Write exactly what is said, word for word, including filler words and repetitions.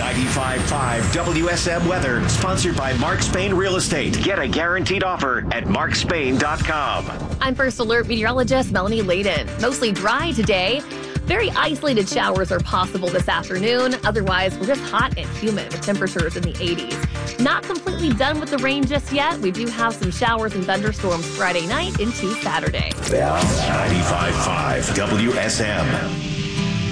ninety-five point five W S M weather, sponsored by Mark Spain Real Estate. Get a guaranteed offer at mark spain dot com. I'm First Alert meteorologist Melanie Layden. Mostly dry today. Very isolated showers are possible this afternoon. Otherwise, we're just hot and humid with temperatures in the eighties. Not completely done with the rain just yet. We do have some showers and thunderstorms Friday night into Saturday. ninety-five point five W S M.